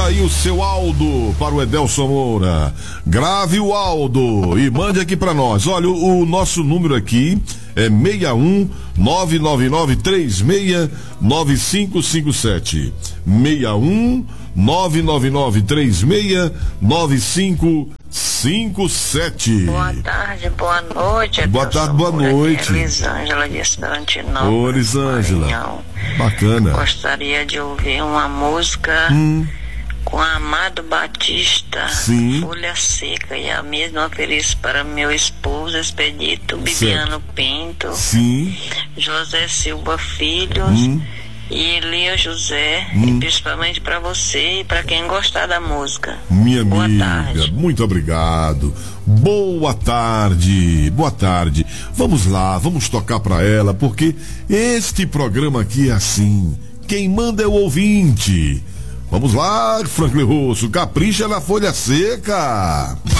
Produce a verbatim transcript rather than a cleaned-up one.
aí o seu Aldo para o Edelson Moura. Grave o Aldo e mande aqui para nós. Olha, o, o nosso número aqui é seis um nove nove nove três seis nove cinco cinco sete. seis um nove nove nove três seis nove cinco cinco sete. Boa tarde, boa noite. Boa tarde, boa noite. Elisângela de Esperantinópolis. Ô, Elisângela. Bacana. Gostaria de ouvir uma música hum. com Amado Batista. Sim. Folha Seca. E a mesma ofereço para meu esposo Expedito Bibiano Pinto. Sim. José Silva Filhos. Hum. E Elia José, hum. e principalmente para você e para quem gostar da música. Minha Boa amiga, tarde. Muito obrigado. Boa tarde, boa tarde. Vamos lá, vamos tocar para ela, porque este programa aqui é assim. Quem manda é o ouvinte. Vamos lá, Franklin Russo, capricha na Folha Seca.